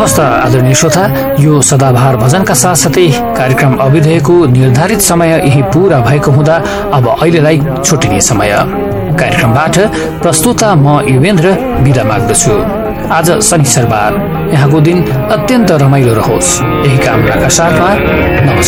हवस् त आदरणीय श्रोता, यो सदाबहार भजनका साथसाथै कार्यक्रम अभिधेयको निर्धारित समय यही पूरा भएको हुँदा अब अहिलेलाई छुट्टिने समय। कार्यक्रमबाट प्रस्तुता म युवेन्द्र बिदा माग्दछु। आज शनिचरबार, यहाँको दिन अत्यन्त रमाइलो रहोस्, यही कामनाका साथमा नमस्कार।